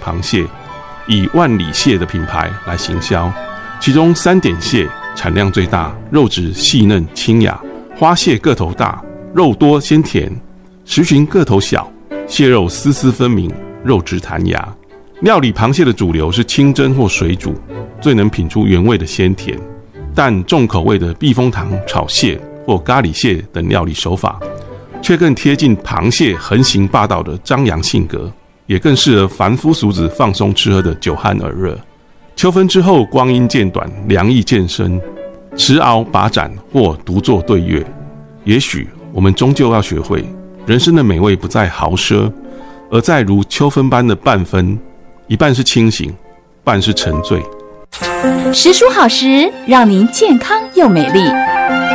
螃蟹，以万里蟹的品牌来行销。其中3点蟹产量最大，肉质细嫩清雅；花蟹个头大，肉多鲜甜；石鲟个头小，蟹肉丝丝分明，肉质弹牙。料理螃蟹的主流是清蒸或水煮，最能品出原味的鲜甜。但重口味的避风塘炒蟹或咖喱蟹等料理手法，却更贴近螃蟹横行霸道的张扬性格，也更适合凡夫俗子放松吃喝的酒酣耳热。秋分之后，光阴渐短，凉意渐深，持鳌把盏或独坐对月。也许我们终究要学会，人生的美味不在豪奢，而在如秋分般的半分，一半是清醒，半是沉醉。 时蔬好食，让您健康又美丽。